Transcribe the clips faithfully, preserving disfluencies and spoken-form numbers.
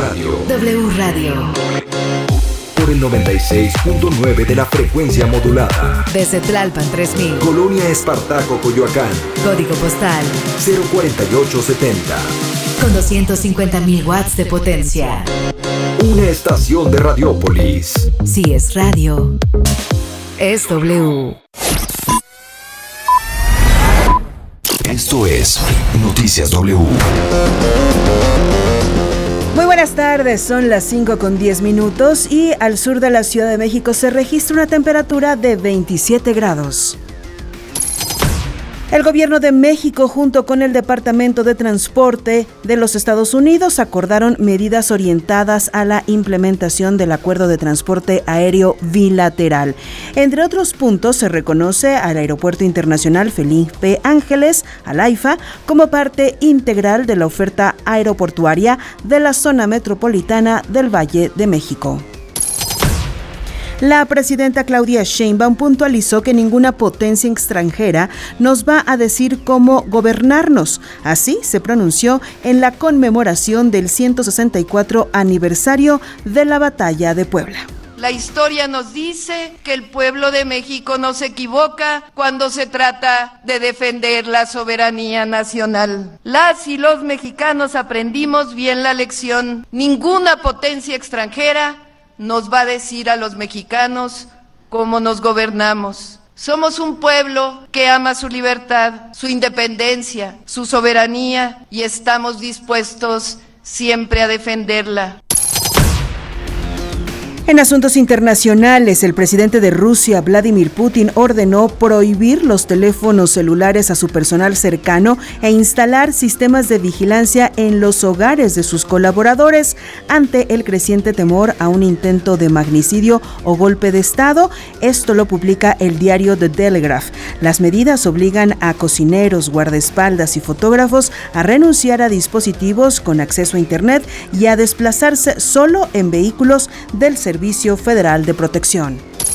Radio. W Radio. Por el noventa y seis punto nueve de la frecuencia modulada. Desde Tlalpan tres mil. Colonia Espartaco, Coyoacán. Código postal cero cuarenta y ocho setenta. Con doscientos cincuenta mil watts de potencia. Una estación de Radiópolis. Si es radio, es W. Esto es Noticias W. Muy buenas tardes, son las cinco con diez minutos y al sur de la Ciudad de México se registra una temperatura de veintisiete grados. El gobierno de México junto con el Departamento de Transporte de los Estados Unidos acordaron medidas orientadas a la implementación del Acuerdo de Transporte Aéreo Bilateral. Entre otros puntos se reconoce al Aeropuerto Internacional Felipe Ángeles, al AIFA, como parte integral de la oferta aeroportuaria de la zona metropolitana del Valle de México. La presidenta Claudia Sheinbaum puntualizó que ninguna potencia extranjera nos va a decir cómo gobernarnos. Así se pronunció en la conmemoración del ciento sesenta y cuatro aniversario de la Batalla de Puebla. La historia nos dice que el pueblo de México no se equivoca cuando se trata de defender la soberanía nacional. Las y los mexicanos aprendimos bien la lección. Ninguna potencia extranjera nos va a decir a los mexicanos cómo nos gobernamos. Somos un pueblo que ama su libertad, su independencia, su soberanía y estamos dispuestos siempre a defenderla. En asuntos internacionales, el presidente de Rusia, Vladimir Putin, ordenó prohibir los teléfonos celulares a su personal cercano e instalar sistemas de vigilancia en los hogares de sus colaboradores ante el creciente temor a un intento de magnicidio o golpe de Estado. Esto lo publica el diario The Telegraph. Las medidas obligan a cocineros, guardaespaldas y fotógrafos a renunciar a dispositivos con acceso a Internet y a desplazarse solo en vehículos del Servicio Federal de Protección.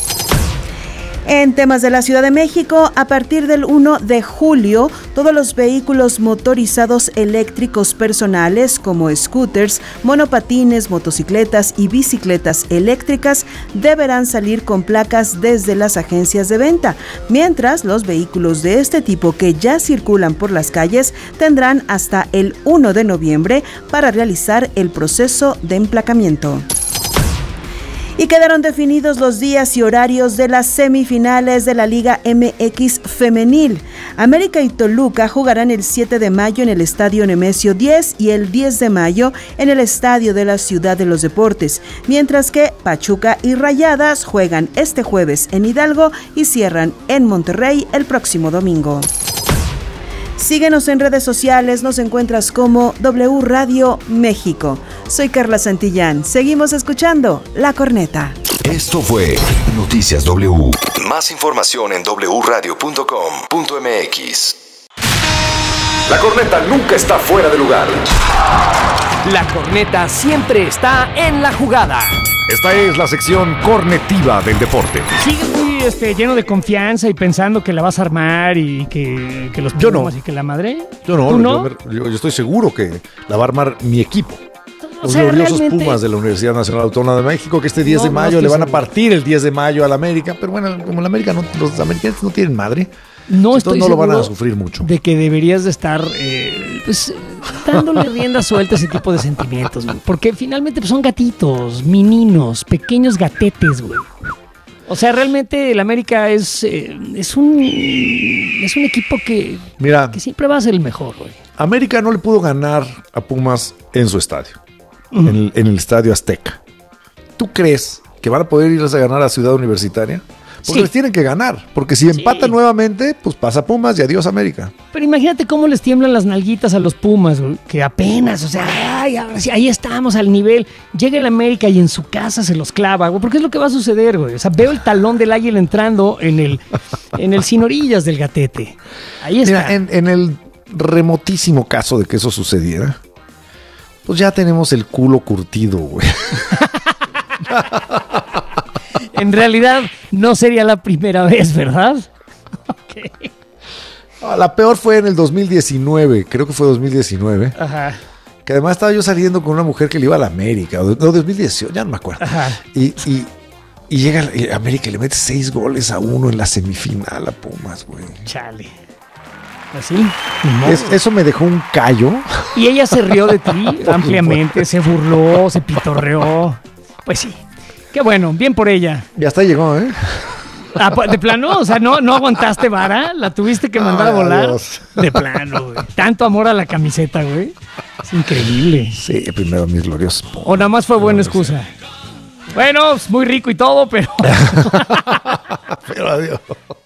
En temas de la Ciudad de México, a partir del primero de julio, todos los vehículos motorizados eléctricos personales como scooters, monopatines, motocicletas y bicicletas eléctricas deberán salir con placas desde las agencias de venta, mientras los vehículos de este tipo que ya circulan por las calles tendrán hasta el primero de noviembre para realizar el proceso de emplacamiento. Y quedaron definidos los días y horarios de las semifinales de la Liga M X Femenil. América y Toluca jugarán el siete de mayo en el Estadio Nemesio diez y el diez de mayo en el Estadio de la Ciudad de los Deportes, mientras que Pachuca y Rayadas juegan este jueves en Hidalgo y cierran en Monterrey el próximo domingo. Síguenos en redes sociales, nos encuentras como W Radio México. Soy Carla Santillán, seguimos escuchando La Corneta. Esto fue Noticias W. Más información en doble u radio punto com punto m x. La Corneta nunca está fuera de lugar. La Corneta siempre está en la jugada. Esta es la sección cornetiva del deporte. Sigues muy este, lleno de confianza y pensando que la vas a armar y que, que los Yo no. y que la madre. Yo no, ¿Tú no? Yo, yo, yo estoy seguro que la va a armar mi equipo. Los O sea, gloriosos realmente... Pumas de la Universidad Nacional Autónoma de México, que este diez No, de no mayo estoy le van a seguro. partir el diez de mayo al América, pero bueno, como el América no, los americanos no tienen madre, No entonces estoy no lo van a seguro sufrir mucho. de que deberías de estar eh, pues, dándole rienda suelta a ese tipo de sentimientos, güey. Porque finalmente pues, son gatitos, meninos, pequeños gatetes, güey. O sea, realmente el América es, eh, es un es un equipo que, Mira, que siempre va a ser el mejor, güey. América no le pudo ganar a Pumas en su estadio, uh-huh. en, el, en el Estadio Azteca. ¿Tú crees que van a poder irse a ganar a Ciudad Universitaria? Porque Sí. les tienen que ganar. Porque si empatan Sí. nuevamente, pues pasa Pumas y adiós América. Pero imagínate cómo les tiemblan las nalguitas a los Pumas, güey, que apenas, o sea, ay, ahora sí, ahí estamos al nivel. Llega el América y en su casa se los clava, güey, porque es lo que va a suceder, güey. O sea, veo el talón del águila entrando en el, en el sin orillas del gatete. Ahí está. Mira, en, en el remotísimo caso de que eso sucediera, pues ya tenemos el culo curtido, güey. En realidad no sería la primera vez, ¿verdad? Okay. La peor fue en el dos mil diecinueve, creo que fue dos mil diecinueve. Ajá. que además estaba yo saliendo con una mujer que le iba a la América, o no, dos mil dieciocho, ya no me acuerdo. Ajá. Y, y, y llega y América y le mete seis goles a uno en la semifinal a Pumas, güey. Chale. Así, ni modo. Es, eso me dejó un callo. Y ella se rió de ti ampliamente, se burló, se pitorreó. Pues sí. Qué bueno, bien por ella. Y hasta llegó, ¿eh? Ah, de plano, o sea, ¿no, no aguantaste vara? ¿La tuviste que mandar Ay, a volar? adiós. De plano, güey. Tanto amor a la camiseta, güey. Es increíble. Sí, primero mis gloriosos. O nada más fue buena excusa. Bueno, es muy rico y todo, pero... Pero adiós.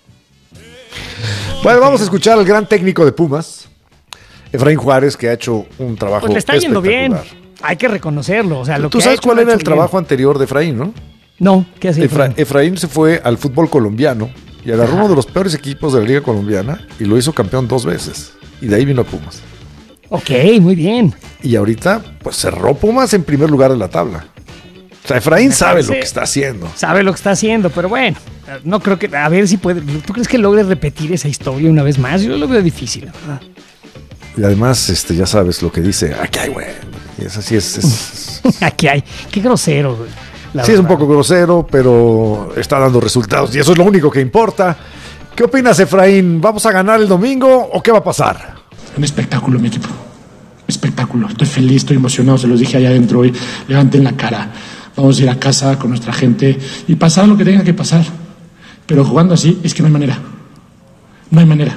Bueno, vamos a escuchar al gran técnico de Pumas, Efraín Juárez, que ha hecho un trabajo Pues le está yendo bien. espectacular. Hay que reconocerlo. O sea, lo ¿Tú que sabes ha hecho, cuál lo ha era el hecho bien. trabajo anterior de Efraín, no? No, ¿qué hacía Efra- Efraín? Efraín se fue al fútbol colombiano y agarró uno de los peores equipos de la liga colombiana y lo hizo campeón dos veces. Y de ahí vino a Pumas. Ok, muy bien. Y ahorita, pues cerró Pumas en primer lugar de la tabla. O sea, Efraín Me sabe parece- lo que está haciendo. Sabe lo que está haciendo, pero bueno, no creo que... A ver si puede... ¿Tú crees que logre repetir esa historia una vez más? Yo lo veo difícil, la verdad. Y además, este, ya sabes lo que dice. Aquí hay, güey. Y es así, es, es, Aquí hay... Qué grosero, güey. la sí, es un verdad. poco grosero, pero está dando resultados y eso es lo único que importa. ¿Qué opinas, Efraín? ¿Vamos a ganar el domingo o qué va a pasar? Un espectáculo, mi equipo. Espectáculo. Estoy feliz, estoy emocionado. Se los dije allá adentro hoy. Levanten la cara. Vamos a ir a casa con nuestra gente y pasar lo que tenga que pasar. Pero jugando así es que no hay manera. No hay manera.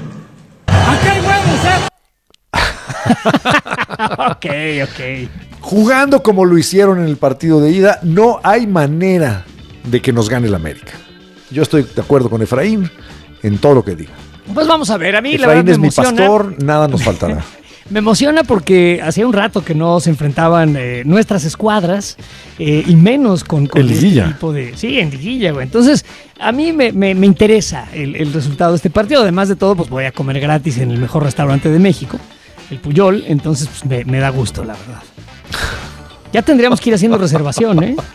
Ok, ok. Jugando como lo hicieron en el partido de ida, no hay manera de que nos gane el América. Yo estoy de acuerdo con Efraín en todo lo que diga. Pues vamos a ver, a mí la Efraín verdad me es mi emociona. pastor, nada nos faltará. Me emociona porque hacía un rato que no se enfrentaban eh, nuestras escuadras eh, y menos con, con En liguilla. este tipo de... Sí, en liguilla, güey. Entonces, a mí me, me- me interesa el, el resultado de este partido. Además de todo, pues voy a comer gratis en el mejor restaurante de México, el Puyol. Entonces, pues me, me da gusto, la verdad. Ya tendríamos que ir haciendo reservación, ¿eh?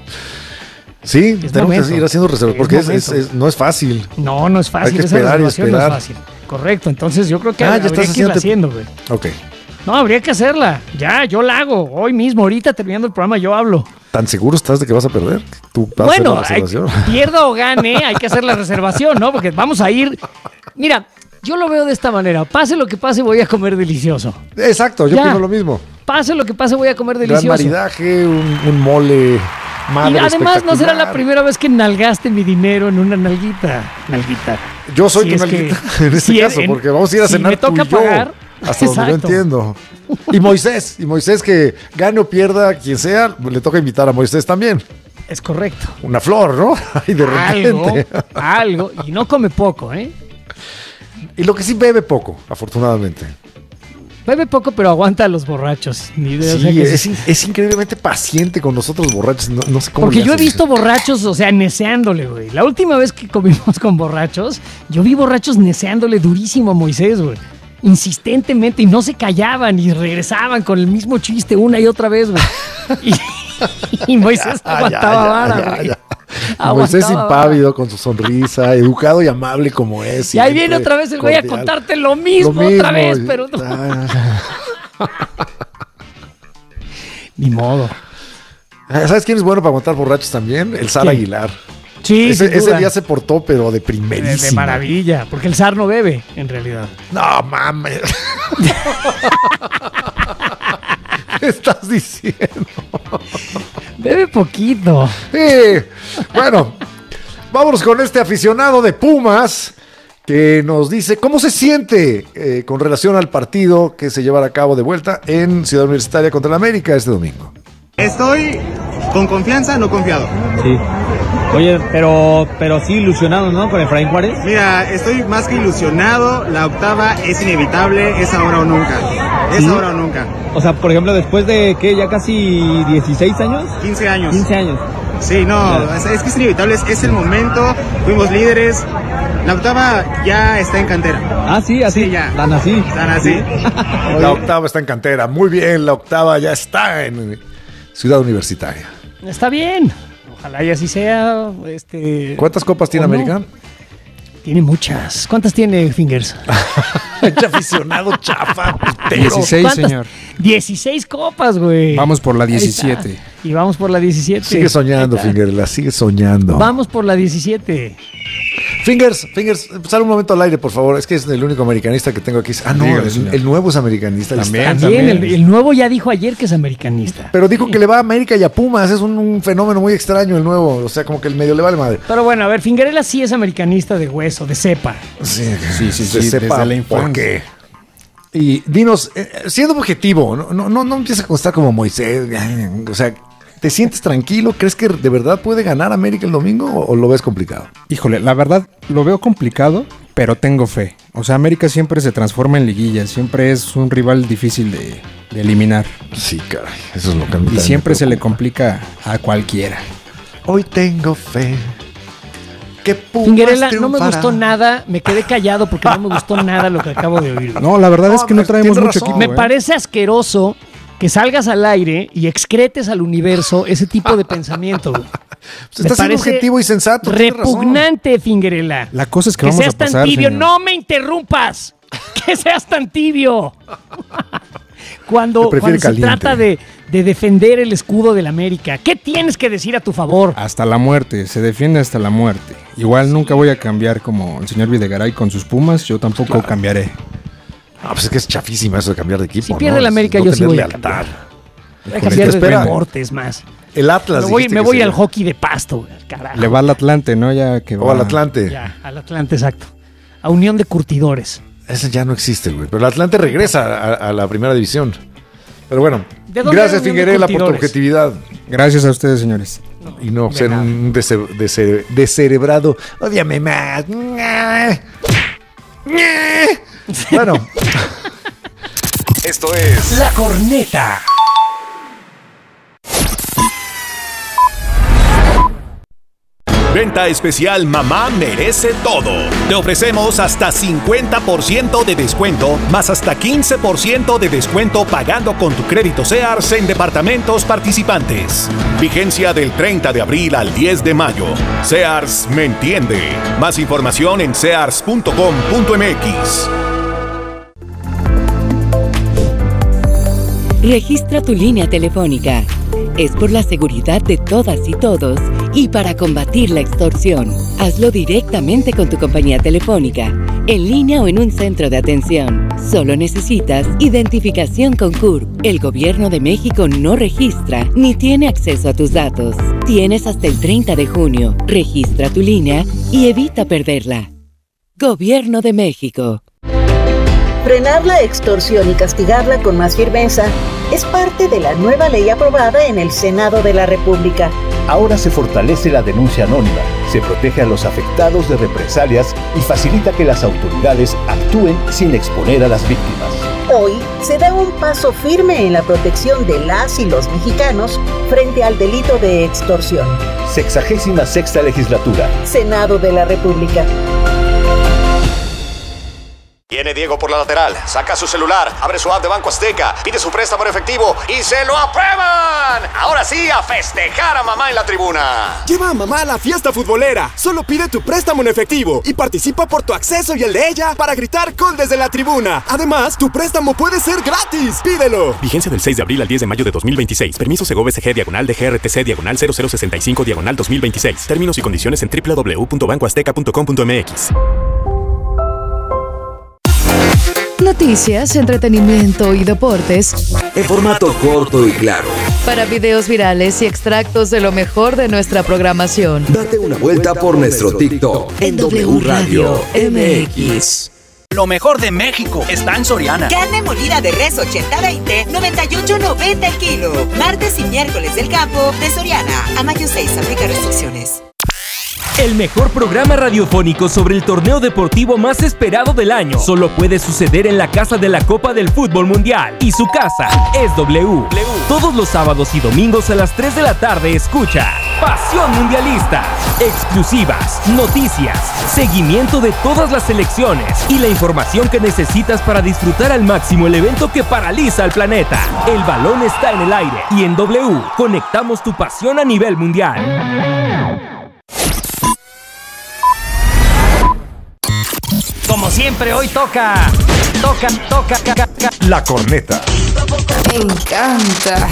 Sí, Es tenemos momento. que ir haciendo reservas Es porque es- momento. es- es- no es fácil. No, no es fácil. Hay que esa esperar y reservación no es esperar. fácil. Correcto. Entonces, yo creo que Ah, ya habría estás que irla haciendo- haciendo, güey. Ok. No, habría que hacerla. Ya, yo la hago. Hoy mismo, ahorita terminando el programa, yo hablo. ¿Tan seguro estás de que vas a perder? ¿Tú vas Bueno, a hacer hay- la reservación? pierda o gane, hay que hacer la reservación, ¿no? Porque vamos a ir... Mira, yo lo veo de esta manera. Pase lo que pase, voy a comer delicioso. Exacto, yo Ya. pienso lo mismo. Pase lo que pase, voy a comer Gran delicioso. maridaje, un, un mole madre Y además no será la espectacular. primera vez que nalgaste mi dinero en una nalguita. Nalguita. Yo soy Si tu es que- nalguita en este si es- caso, en- porque vamos a ir a si cenar me toca tú y yo, pagar, hasta donde yo exacto. entiendo. Y Moisés, y Moisés que gane o pierda, quien sea, le toca invitar a Moisés también. Es correcto. Una flor, ¿no? Y de Algo, repente. algo. Y no come poco, ¿eh? Y lo que sí bebe poco, afortunadamente. Bebe poco, pero aguanta a los borrachos. Ni idea, o sea Sí, que es, sí. es increíblemente paciente con nosotros borrachos. No, no sé cómo Porque le yo he hace. visto borrachos, o sea, neceándole, güey. La última vez que comimos con borrachos, yo vi borrachos neceándole durísimo a Moisés, güey. Insistentemente, y no se callaban y regresaban con el mismo chiste una y otra vez, güey. Y, y Moisés Ah, ya, aguantaba ya, vara, ya, güey. ya. Aguantaba Moisés vara. impávido con su sonrisa, educado y amable como es. Y ahí siempre viene otra vez el güey a cordial. contarte lo mismo, Lo mismo. otra vez, pero no. Ah, Ni modo. ¿Sabes quién es bueno para aguantar borrachos también? El Zar ¿Quién? Aguilar. Sí, ese, sin ese duda. día se portó, pero de de, primerísimo. de maravilla, porque el zar no bebe, en realidad. No, mames. ¿Qué estás diciendo? Bebe poquito. Sí. Bueno, vámonos con este aficionado de Pumas que nos dice cómo se siente eh, con relación al partido que se llevará a cabo de vuelta en Ciudad Universitaria contra el América este domingo. Estoy con confianza, no confiado. Sí. Oye, pero, pero sí ilusionado, ¿no? Con Efraín Juárez. Mira, estoy más que ilusionado. La octava es inevitable, es ahora o nunca. Es ¿Sí? ahora o nunca. O sea, por ejemplo, después de, ¿qué? ¿Ya casi dieciséis años? quince años. quince años. Sí, no, Claro. es, es que es inevitable, es, es el momento. Fuimos líderes. La octava ya está en cantera. Ah, sí, así. Sí, ya. Tan así. Tan así. La octava está en cantera. Muy bien, la octava ya está en Ciudad Universitaria. Está bien. Ojalá y así sea. Este, ¿Cuántas copas tiene ¿o no? América? Tiene muchas. ¿Cuántas tiene Fingers? Aficionado chafa. dieciséis, señor. dieciséis copas, güey. Vamos por la diecisiete. Y vamos por la diecisiete. Sigue soñando, Fingers, la sigue soñando. Vamos por la diecisiete. Fingers, Fingers, sal un momento al aire, por favor. Es que es el único americanista que tengo aquí. Ah, no, Dígale, el, el nuevo es americanista. También, Está- También, también. el, el nuevo ya dijo ayer que es americanista. Pero dijo que le va a América y a Pumas. Es un, un fenómeno muy extraño el nuevo. O sea, como que el medio le vale madre. Pero bueno, a ver, Fingerella sí es americanista de hueso, de cepa. Sí, Sí, sí, se sí, sepa desde la por infancia. qué. Y dinos, eh, siendo objetivo, no, no, no, no empieza a constar como Moisés. O sea, ¿te sientes tranquilo? ¿Crees que de verdad puede ganar América el domingo o, o lo ves complicado? Híjole, la verdad lo veo complicado, pero tengo fe. O sea, América siempre se transforma en liguilla, siempre es un rival difícil de, de eliminar. Sí, caray, eso es lo que a mí Y también siempre me se le preocupa. complica a cualquiera. Hoy tengo fe. Que Pumas Fingerella, no me triunfará. gustó nada, me quedé callado porque no me gustó nada lo que acabo de oír. No, la verdad No, es que no pero traemos tienes mucho razón. equipo. Me ¿eh? parece asqueroso que salgas al aire y excretes al universo ese tipo de pensamiento. güey. Pues está siendo objetivo y sensato. tienes razón. Repugnante, Fingerella. La cosa es que, Que vamos seas a pasar, tan tibio, señor. no me interrumpas. Que seas tan tibio. Te Cuando, prefiere cuando se caliente. trata de, de defender el escudo del América, ¿qué tienes que decir a tu favor? Hasta la muerte, se defiende hasta la muerte. Igual nunca voy a cambiar como el señor Videgaray con sus Pumas, yo tampoco cambiaré. Ah, pues es que es chafísima eso de cambiar de equipo. Si pierde ¿no? el América, No yo sí tener voy a lealtad. cambiar. Voy a Híjole, cambiar de espera. deportes más. El Atlas. Me voy, dijiste me que voy sería. al hockey de pasto, güey, carajo. Le va al Atlante, ¿no? Ya que O va- al Atlante. Ya, al Atlante, exacto. A Unión de Curtidores. Ese ya no existe, güey. Pero el Atlante regresa a, a la primera división. Pero bueno, ¿De dónde gracias era Unión de Figuerella por tu Curtidores? objetividad. Gracias a ustedes, señores. Y no de ser nada. un dese- dese- descerebrado. Ódiame más. Bueno, Esto es La Corneta. Venta especial Mamá Merece Todo. Te ofrecemos hasta cincuenta por ciento de descuento, más hasta quince por ciento de descuento pagando con tu crédito Sears en departamentos participantes. Vigencia del treinta de abril al diez de mayo. Sears me entiende. Más información en sears punto com punto m x. Registra tu línea telefónica. Es por la seguridad de todas y todos y para combatir la extorsión. Hazlo directamente con tu compañía telefónica, en línea o en un centro de atención. Solo necesitas identificación con C U R P. El Gobierno de México no registra ni tiene acceso a tus datos. Tienes hasta el treinta de junio. Registra tu línea y evita perderla. Gobierno de México. Frenar la extorsión y castigarla con más firmeza es parte de la nueva ley aprobada en el Senado de la República. Ahora se fortalece la denuncia anónima, se protege a los afectados de represalias y facilita que las autoridades actúen sin exponer a las víctimas. Hoy se da un paso firme en la protección de las y los mexicanos frente al delito de extorsión. Sexagésima sexta legislatura. Senado de la República. Viene Diego por la lateral, saca su celular, abre su app de Banco Azteca, pide su préstamo en efectivo y ¡se lo aprueban! Ahora sí, a festejar a mamá en la tribuna. Lleva a mamá a la fiesta futbolera. Solo pide tu préstamo en efectivo y participa por tu acceso y el de ella para gritar gol desde la tribuna. Además, tu préstamo puede ser gratis. ¡Pídelo! Vigencia del seis de abril al diez de mayo de dos mil veintiséis. Permiso Segov S G diagonal de G R T C diagonal cero cero sesenta y cinco diagonal dos mil veintiséis. Términos y condiciones en doble u doble u doble u punto banco azteca punto com punto m x. Noticias, entretenimiento y deportes en formato corto y claro. para videos virales y extractos de lo mejor de nuestra programación. Date una vuelta por nuestro TikTok en W Radio M X. Lo mejor de México está en Soriana. Carne molida de res ochenta veinte, noventa y ocho noventa el kilo. Martes y miércoles del campo de Soriana. A mayo seis, aplica restricciones. El mejor programa radiofónico sobre el torneo deportivo más esperado del año solo puede suceder en la casa de la Copa del Fútbol Mundial. Y su casa es W. Todos los sábados y domingos a las tres de la tarde escucha Pasión Mundialista. Exclusivas, noticias, seguimiento de todas las selecciones y la información que necesitas para disfrutar al máximo el evento que paraliza al planeta. El balón está en el aire y en W conectamos tu pasión a nivel mundial. siempre, hoy toca, toca, toca, toca, toca. La corneta. Me encanta.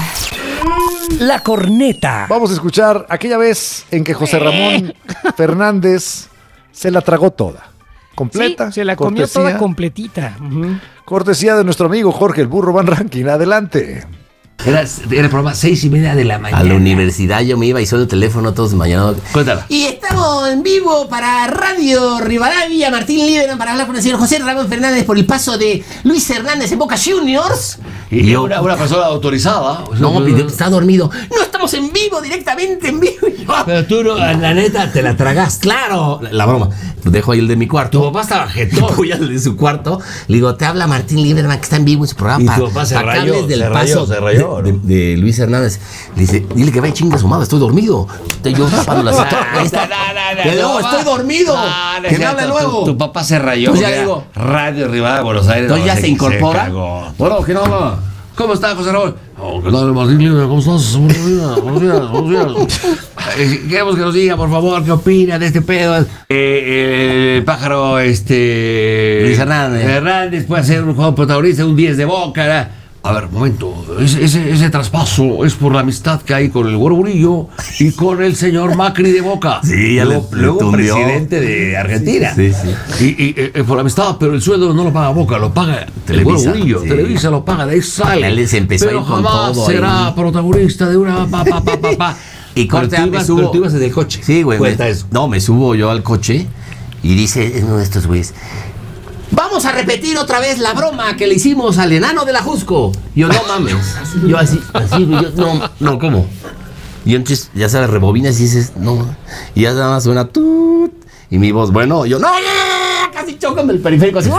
La corneta. Vamos a escuchar aquella vez en que José Ramón Fernández se la tragó toda. Completa. Sí, se la comió cortesía, toda completita. Uh-huh. Cortesía de nuestro amigo Jorge el Burro Van Rankin. Adelante. Era, era el programa seis y media de la mañana. A la universidad yo me iba y solo el teléfono todos mañana. Cuéntala. Y estamos en vivo para Radio Rivadavia, Martín Lieberman, para hablar con el señor José Ramón Fernández por el paso de Luis Hernández en Boca Juniors. Y yo, una, una persona autorizada. No, pero está dormido. No estamos en vivo, directamente en vivo. Pero tú, no, la neta, te la tragas. Claro. La, la broma. Dejo ahí el de mi cuarto. Tu papá estaba jetón. Voy al de su cuarto. Le digo, te habla Martín Lieberman, que está en vivo en su programa. Y tu papá se rayó, del se paso rayó, se rayó. De, de, de Luis Hernández. Le dice, dile que vaya y chinga a su madre, estoy dormido. Estoy yo tapando las... Ahí está. No, estoy dormido. Que me hable luego. Tu, tu papá se rayó. Pues ya digo. Radio Rivadavia de Buenos Aires. Entonces ya se incorpora. Bueno, ¿quién habla? ¿Cómo está, José Ramón? Oh, ¿qué tal, Martín Lieberman? ¿Cómo estás? Buenos días, buenos días, buenos días. Eh, queremos que nos diga, por favor, qué opina de este pedo. Eh, eh, el pájaro, este... Luis Hernández. Hernández puede ser un jugador protagonista, un diez de Boca, ¿verdad? A ver, momento, ese, ese, ese traspaso es por la amistad que hay con el Güero Murillo y con el señor Macri de Boca. Sí, ya luego, le, le luego tundió. Presidente de Argentina. Sí, sí. Y, y eh, por la amistad, pero el sueldo no lo paga Boca, lo paga Televisa, el Güero Murillo. Sí. Televisa lo paga, de ahí sale. Él se empezó pero a ir con jamás todo será ahí. protagonista de una pa, pa, pa, pa, pa. Y corte, pero tú me ibas, subo. pero tú ibas desde el coche. Sí, güey. Cuenta me, eso. No, me subo yo al coche y dice uno de estos güeyes, vamos a repetir otra vez la broma que le hicimos al enano de la Jusco. Yo, no mames. Yo así, así, yo, no, no, ¿cómo? Y entonces, ya sabes, rebobinas y dices, no. Y ya nada más suena tut. Y mi voz, bueno, yo, no, no, no, casi chócame el periférico así.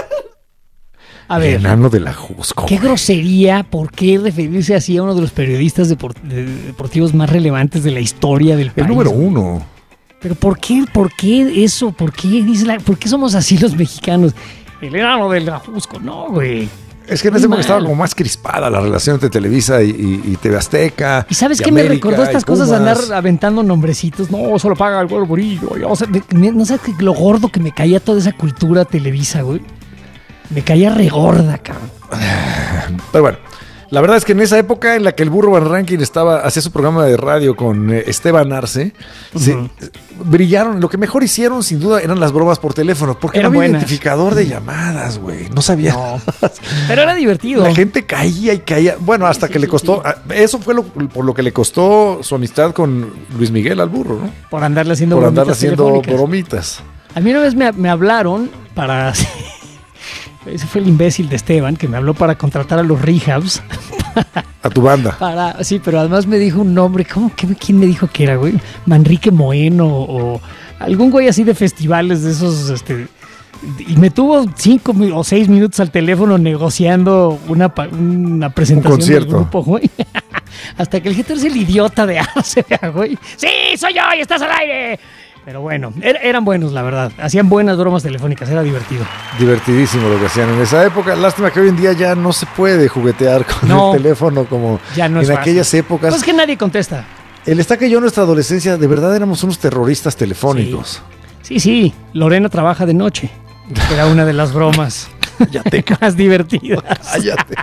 A ver, enano de la Jusco. Qué grosería, ¿por qué referirse así a uno de los periodistas deport- de- deportivos más relevantes de la historia del país? El número uno. Pero ¿por qué, por qué eso? ¿Por qué dice la, por qué somos así los mexicanos? El enano del Ajusco, no, güey. Es que en ese momento estaba como más crispada la relación entre Televisa y, y, y T V Azteca. ¿Y sabes y qué América, me recordó estas y cosas de Pumas. andar aventando nombrecitos? No, solo paga el Güero Murillo. O sea, me- no sabes que lo gordo que me caía toda esa cultura Televisa, güey. Me caía regorda, cabrón. Pero bueno, la verdad es que en esa época en la que el Burro Van Rankin estaba, hacía su programa de radio con eh, Esteban Arce, se, Ujú. eh, brillaron. Lo que mejor hicieron, sin duda, eran las bromas por teléfono, porque Eran no había buenas. identificador de llamadas, güey. No sabía. No. Pero era divertido. La gente caía y caía. Bueno, hasta Sí, que sí, le sí, costó. sí. Eso fue lo, por lo que le costó su amistad con Luis Miguel al Burro, ¿no? Por andarle haciendo Por andar bromitas haciendo telefónicas. bromitas. A mí una vez me, me hablaron para... Ese fue el imbécil de Esteban que me habló para contratar a los rehabs. A tu banda. Para, sí, pero además me dijo un nombre. ¿Cómo que quién me dijo que era, güey? Manrique Moeno o algún güey así de festivales de esos, este. Y me tuvo cinco mi- o seis minutos al teléfono negociando una, pa- una presentación del concierto. grupo, güey. Hasta que el jefe es el idiota de Arce, güey. ¡Sí, soy yo y estás al aire! Pero bueno, er- eran buenos, la verdad. Hacían buenas bromas telefónicas, era divertido. Divertidísimo lo que hacían en esa época. Lástima que hoy en día ya no se puede juguetear con No. el teléfono como Ya no en es fácil. aquellas épocas. Pues que nadie contesta. El Estaca y yo en nuestra adolescencia de verdad éramos unos terroristas telefónicos. Sí, sí, Lorena trabaja de noche. Era una de las bromas más divertidas. Cállate.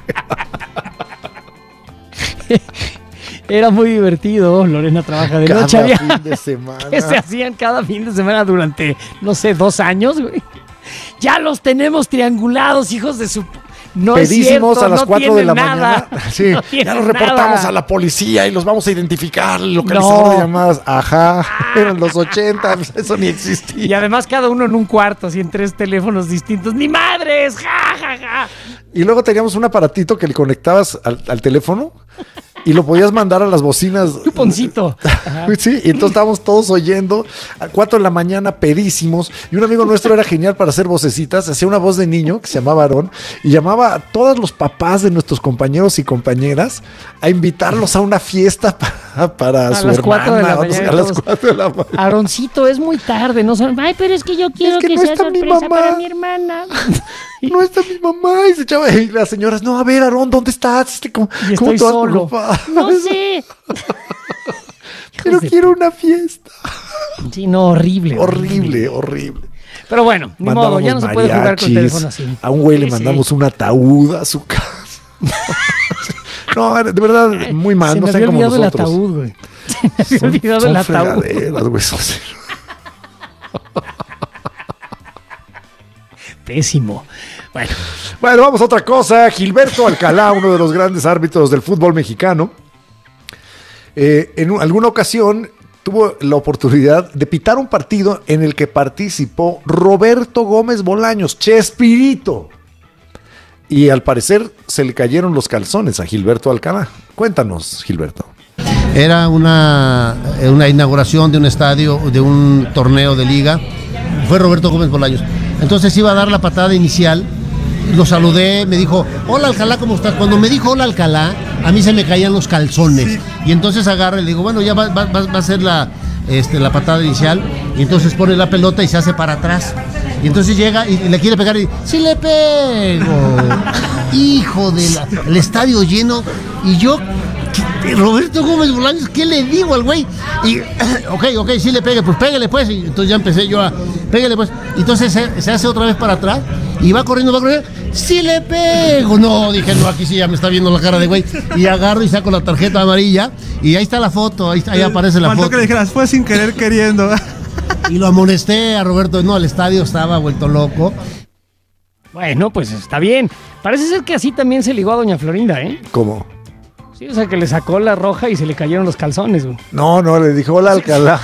Era muy divertido. Lorena trabaja de Cada noche. Había fin de semana. que se hacían cada fin de semana durante, no sé, dos años, güey. Ya los tenemos triangulados, hijos de su... No es Pedísimos cierto, a las no cuatro de la tienen nada. mañana. Sí, No ya tienen los reportamos nada. a la policía y los vamos a identificar. El localizador No. de llamadas. Ajá. Eran los ochenta. Eso ni existía. Y además cada uno en un cuarto, así en tres teléfonos distintos. ¡Ni madres! ¡Ja, ja, ja! Y luego teníamos un aparatito que le conectabas al, al teléfono y lo podías mandar a las bocinas. Chuponcito. Sí, y entonces estábamos todos oyendo a cuatro de la mañana pedísimos. Y un amigo nuestro era genial para hacer vocecitas. Hacía una voz de niño que se llamaba Aarón y llamaba a todos los papás de nuestros compañeros y compañeras a invitarlos a una fiesta para, para A su las hermana. cuatro de la o no sé, mañana, a las todos. cuatro de la mañana. Aroncito, es muy tarde. No saben. Ay, pero es que yo quiero Es que que, no sea está mi sorpresa mamá. para mi hermana. No está mi mamá. Y se echaba. Y las señoras, no, a ver, Aarón, ¿dónde estás? Este, ¿cómo, Y cómo estoy te vas solo. preocupada? No sé. Pero quiero una fiesta. Sí, no, horrible. Horrible, horrible. Pero bueno, ni modo, ya no se puede jugar con el teléfono así. A un güey Sí, le sí. mandamos un ataúd a su casa. No, de verdad, muy mal. Se no me sean había como olvidado el nosotros. ataúd, güey. Se me había Son- olvidado son el ataúd. fregaderas, güey, son- Pésimo. Bueno. Bueno, vamos a otra cosa. Gilberto Alcalá, uno de los grandes árbitros del fútbol mexicano, eh, en un- alguna ocasión tuvo la oportunidad de pitar un partido en el que participó Roberto Gómez Bolaños, Chespirito. Y al parecer se le cayeron los calzones a Gilberto Alcalá. Cuéntanos, Gilberto. Era una, una inauguración de un estadio, de un torneo de liga. Fue Roberto Gómez Bolaños. Entonces iba a dar la patada inicial. Lo saludé, me dijo, hola Alcalá, ¿cómo estás? Cuando me dijo hola Alcalá, a mí se me caían los calzones. Sí. Y entonces agarra y le digo, bueno, ya va, va, va a ser la, este, la patada inicial. Y entonces pone la pelota y se hace para atrás. Y entonces llega y le quiere pegar y sí le pego. Hijo de la... El estadio lleno. Y yo, Roberto Gómez Bolaños, ¿qué le digo al güey? Y, ok, ok, sí le pegue, pues pégale pues. Y entonces ya empecé yo a, pégale pues. Y entonces se, se hace otra vez para atrás y va corriendo, va corriendo. Sí le pego. No, dije, no, aquí sí ya me está viendo la cara de güey. Y agarro y saco la tarjeta amarilla y ahí está la foto, ahí, ahí aparece la Faltó foto. que le dijeras, fue sin querer queriendo. Y lo amonesté a Roberto. No, el estadio estaba vuelto loco. Bueno, pues está bien. Parece ser que así también se ligó a doña Florinda, ¿eh? ¿Cómo? Sí, o sea, que le sacó la roja y se le cayeron los calzones, güey. No, no, le dijo hola Alcalá.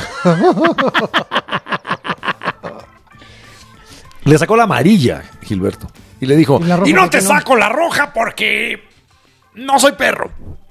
Le sacó la amarilla, Gilberto. Y le dijo, ¿Y, y no te no? saco la roja porque no soy perro.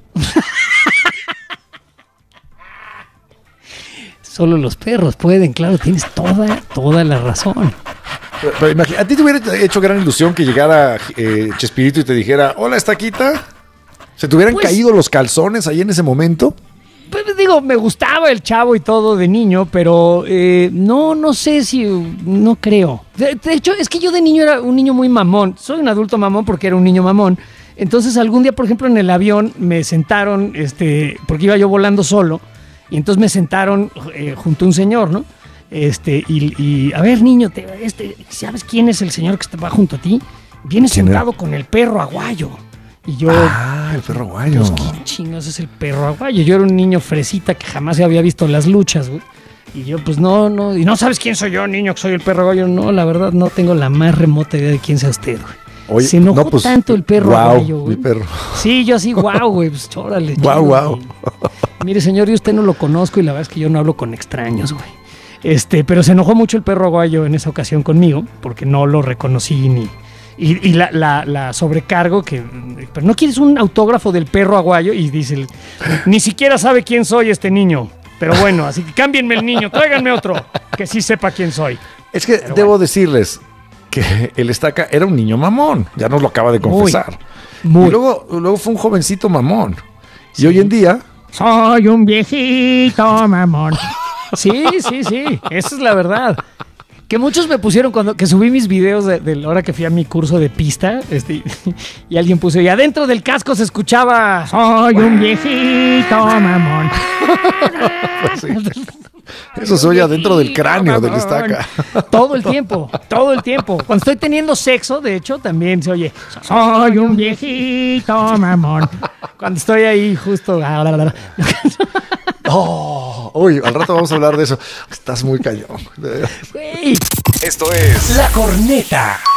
Solo los perros pueden, claro, tienes toda, toda la razón. Pero, pero imagina, ¿a ti te hubiera hecho gran ilusión que llegara eh, Chespirito y te dijera, hola, Estaquita? ¿Se te hubieran Pues- caído los calzones ahí en ese momento? Pues digo, me gustaba el chavo y todo de niño, pero eh, no, no sé si, no creo. De, de hecho, es que yo de niño era un niño muy mamón. Soy un adulto mamón porque era un niño mamón. Entonces algún día, por ejemplo, en el avión me sentaron, este, porque iba yo volando solo, y entonces me sentaron eh, junto a un señor, ¿no? Este, y, y a ver, niño, te, este, ¿sabes quién es el señor que va junto a ti? Viene sentado con el perro aguayo. Y yo, ah, el perro aguayo. Pues, ¿quién chingos es el perro aguayo? Yo era un niño fresita que jamás había visto las luchas, güey. Y yo, pues no, no. Y no sabes quién soy yo, niño, que soy el perro aguayo. No, la verdad, no tengo la más remota idea de quién sea usted, güey. Oye, se enojó no, pues, tanto el perro guau, aguayo, güey. mi perro. Sí, yo así, guau, güey. Pues órale. Guau, chido, guau. güey. Mire, señor, yo usted no lo conozco y la verdad es que yo no hablo con extraños, güey. Este, pero se enojó mucho el perro aguayo en esa ocasión conmigo, porque no lo reconocí ni. Y, y la, la, la sobrecargo que... Pero no quieres un autógrafo del perro aguayo y dice, el, ni siquiera sabe quién soy este niño. Pero bueno, así que cámbienme el niño, tráiganme otro que sí sepa quién soy. Es que Pero debo bueno. decirles que el Estaca era un niño mamón. Ya nos lo acaba de Muy, confesar. muy. Y luego, luego fue un jovencito mamón. Y hoy en día... Soy un viejito mamón. Sí, sí, sí, esa es la verdad. Que muchos me pusieron cuando que subí mis videos de, de la hora que fui a mi curso de pista, este, y alguien puso, y adentro del casco se escuchaba, soy un viejito mamón. Pues sí. Eso se oye adentro del cráneo del Estaca. Todo el tiempo, todo el tiempo. Cuando estoy teniendo sexo, de hecho, también se oye, soy un viejito mamón. Cuando estoy ahí justo... Oh, uy, al rato vamos a hablar de eso. Estás muy cañón. Güey. Esto es La Corneta.